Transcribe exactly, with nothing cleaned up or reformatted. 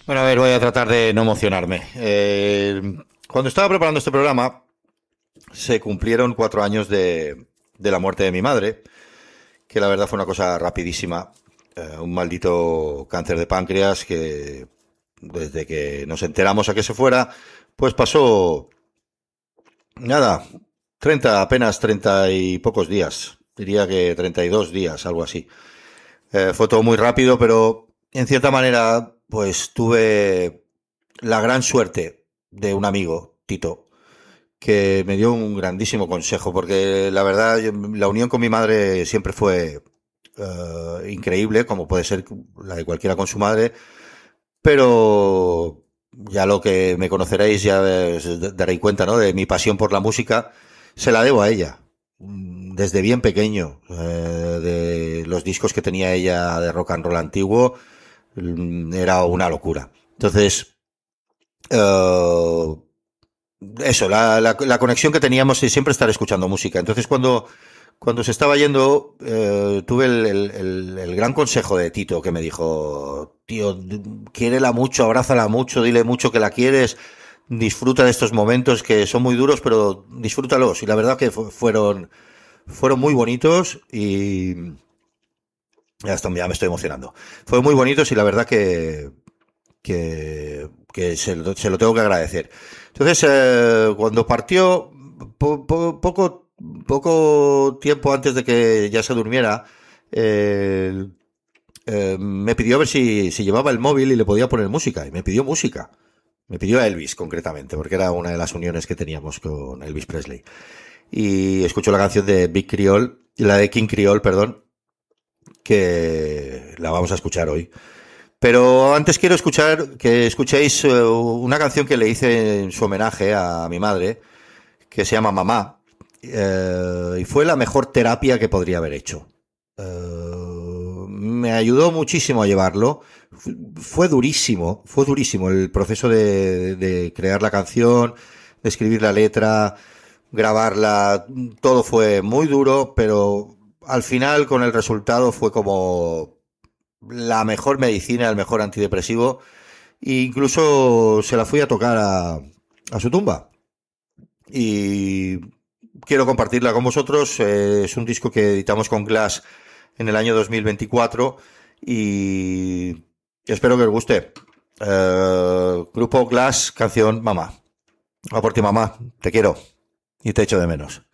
Bueno, a ver, voy a tratar de no emocionarme. Eh, cuando estaba preparando este programa, se cumplieron cuatro años de, de la muerte de mi madre, que la verdad fue una cosa rapidísima. Eh, un maldito cáncer de páncreas que desde que nos enteramos a que se fuera, pues pasó nada, treinta apenas treinta y pocos días. Diría que treinta y dos días, algo así. Eh, fue todo muy rápido, pero en cierta manera, pues tuve la gran suerte de un amigo, Tito, que me dio un grandísimo consejo, porque la verdad, yo- la unión con mi madre siempre fue eh, increíble, como puede ser la de cualquiera con su madre, pero ya lo que me conoceréis, ya os daréis cuenta, ¿no? De mi pasión por la música, se la debo a ella. Mm, Desde bien pequeño, eh, de los discos que tenía ella de rock and roll antiguo, mm, era una locura. Entonces, eh, eso, la, la, la conexión que teníamos es siempre estar escuchando música. Entonces, cuando, cuando se estaba yendo, eh, tuve el, el, el, el gran consejo de Tito que me dijo, tío, quiérela mucho, abrázala mucho, dile mucho que la quieres, disfruta de estos momentos que son muy duros, pero disfrútalos. Y la verdad que fu- fueron, fueron muy bonitos y ya, esto, ya me estoy emocionando. Fueron muy bonitos y la verdad que, que, que se, lo, se lo tengo que agradecer. Entonces, eh, cuando partió, po, po, poco, poco tiempo antes de que ya se durmiera, eh, eh, me pidió a ver si, si llevaba el móvil y le podía poner música. Y me pidió música. Me pidió a Elvis, concretamente, porque era una de las uniones que teníamos con Elvis Presley. Y escucho la canción de Big Creole, la de King Creole, perdón, que la vamos a escuchar hoy. Pero antes quiero escuchar que escuchéis eh, una canción que le hice en su homenaje a mi madre, que se llama Mamá, eh, y fue la mejor terapia que podría haber hecho. Eh, me ayudó muchísimo a llevarlo. Fue durísimo, fue durísimo el proceso de, de crear la canción, de escribir la letra, grabarla, todo fue muy duro, pero al final con el resultado fue como la mejor medicina, el mejor antidepresivo, e incluso se la fui a tocar a, a su tumba. Y quiero compartirla con vosotros. Eh, es un disco que editamos con Glass en el año dos mil veinticuatro y espero que os guste. Eh, grupo Glass, canción Mamá. A por ti, mamá. Te quiero y te echo de menos.